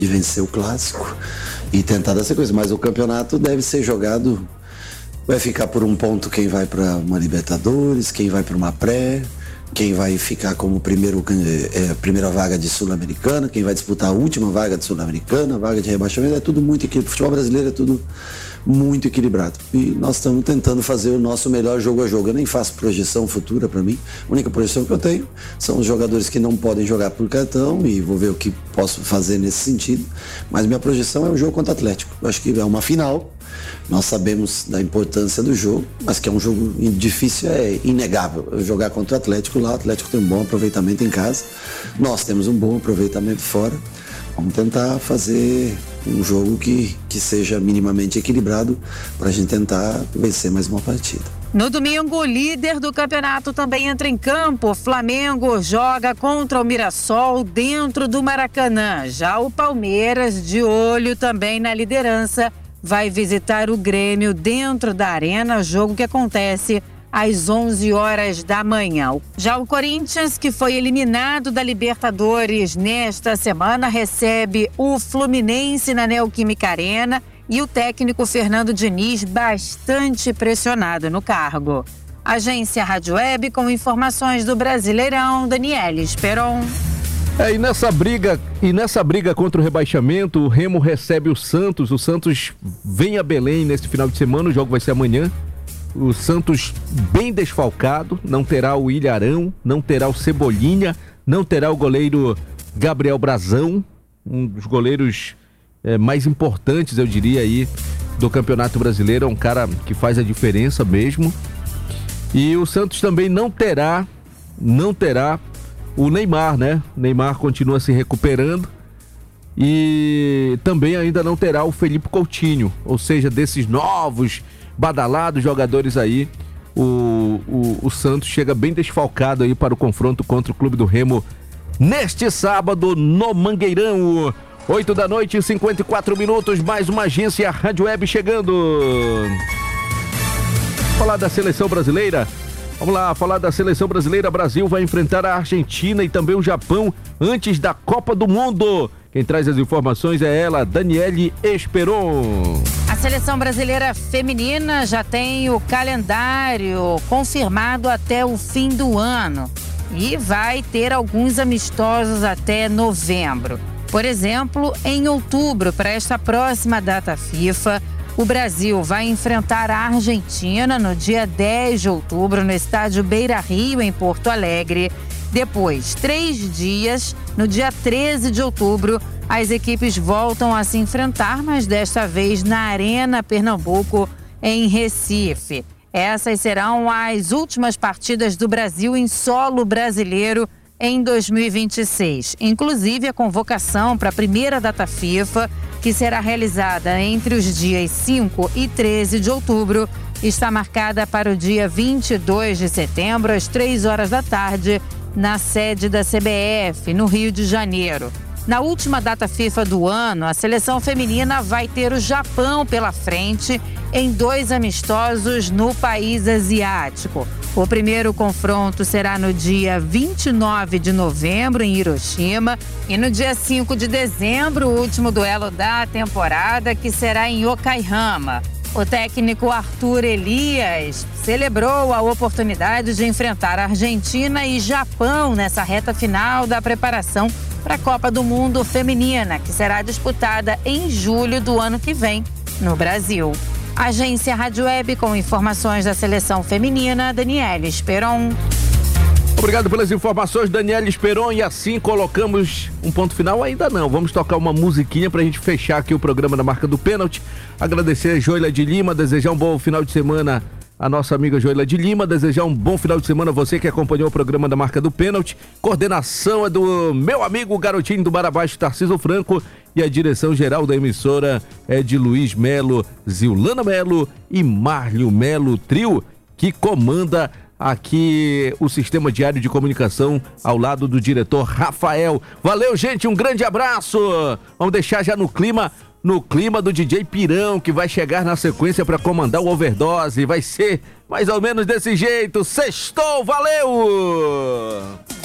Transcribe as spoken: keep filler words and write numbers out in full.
de vencer o clássico e tentar dar sequência. Mas o campeonato deve ser jogado, vai ficar por um ponto quem vai para uma Libertadores, quem vai para uma pré, quem vai ficar como primeiro, é, primeira vaga de Sul-Americana, quem vai disputar a última vaga de Sul-Americana, vaga de rebaixamento, é tudo muito equilibrado. O futebol brasileiro é tudo muito equilibrado. E nós estamos tentando fazer o nosso melhor jogo a jogo. Eu nem faço projeção futura para mim. A única projeção que eu tenho são os jogadores que não podem jogar por cartão e vou ver o que posso fazer nesse sentido. Mas minha projeção é o jogo contra o Atlético. Eu acho que é uma final. Nós sabemos da importância do jogo, mas que é um jogo difícil, é inegável. Jogar contra o Atlético lá, o Atlético tem um bom aproveitamento em casa, nós temos um bom aproveitamento fora. Vamos tentar fazer um jogo que, que seja minimamente equilibrado para a gente tentar vencer mais uma partida. No domingo, o líder do campeonato também entra em campo. O Flamengo joga contra o Mirassol dentro do Maracanã. Já o Palmeiras, de olho também na liderança, vai visitar o Grêmio dentro da Arena, jogo que acontece às onze horas da manhã. Já o Corinthians, que foi eliminado da Libertadores nesta semana, recebe o Fluminense na Neoquímica Arena e o técnico Fernando Diniz bastante pressionado no cargo. Agência Rádio Web com informações do Brasileirão, Daniele Esperon. É, e nessa briga, e nessa briga contra o rebaixamento, o Remo recebe o Santos. O Santos vem a Belém neste final de semana, o jogo vai ser amanhã. O Santos bem desfalcado, não terá o Ilharão, não terá o Cebolinha, não terá o goleiro Gabriel Brazão, um dos goleiros é, mais importantes, eu diria, aí do Campeonato Brasileiro. É um cara que faz a diferença mesmo. E o Santos também não terá, não terá o Neymar, né? O Neymar continua se recuperando e também ainda não terá o Felipe Coutinho, ou seja, desses novos badalados jogadores aí, o, o, o Santos chega bem desfalcado aí para o confronto contra o Clube do Remo neste sábado no Mangueirão. oito da noite e cinquenta e quatro minutos, mais uma agência Rádio Web chegando. Falar da seleção brasileira. Vamos lá, falar da seleção brasileira. Brasil vai enfrentar a Argentina e também o Japão antes da Copa do Mundo. Quem traz as informações é ela, Daniele Esperon. A seleção brasileira feminina já tem o calendário confirmado até o fim do ano e vai ter alguns amistosos até novembro. Por exemplo, em outubro, para esta próxima data FIFA, o Brasil vai enfrentar a Argentina no dia dez de outubro no estádio Beira-Rio, em Porto Alegre. Depois, três dias, no dia treze de outubro, as equipes voltam a se enfrentar, mas desta vez na Arena Pernambuco, em Recife. Essas serão as últimas partidas do Brasil em solo brasileiro em dois mil e vinte e seis. Inclusive, a convocação para a primeira data FIFA, que será realizada entre os dias cinco e treze de outubro, está marcada para o dia vinte e dois de setembro, às três horas da tarde, na sede da C B F, no Rio de Janeiro. Na última data FIFA do ano, a seleção feminina vai ter o Japão pela frente em dois amistosos no país asiático. O primeiro confronto será no dia vinte e nove de novembro, em Hiroshima, e no dia cinco de dezembro, o último duelo da temporada, que será em Yokohama. O técnico Arthur Elias celebrou a oportunidade de enfrentar a Argentina e Japão nessa reta final da preparação para a Copa do Mundo Feminina, que será disputada em julho do ano que vem, no Brasil. Agência Rádio Web com informações da seleção feminina, Daniele Esperon. Obrigado pelas informações, Daniele Esperon, e assim colocamos um ponto final. Ainda não, vamos tocar uma musiquinha pra gente fechar aqui o programa da Marca do Pênalti. Agradecer a Joila de Lima, desejar um bom final de semana a nossa amiga Joila de Lima, desejar um bom final de semana a você que acompanhou o programa da Marca do Pênalti. Coordenação é do meu amigo Garotinho do Barabaixo, Tarcísio Franco, e a direção geral da emissora é de Luiz Melo, Zilana Melo e Márlio Melo, trio que comanda aqui o Sistema Diário de Comunicação ao lado do diretor Rafael. Valeu, gente, um grande abraço. Vamos deixar já no clima, no clima do D J Pirão, que vai chegar na sequência para comandar o Overdose. Vai ser mais ou menos desse jeito. Sextou, valeu!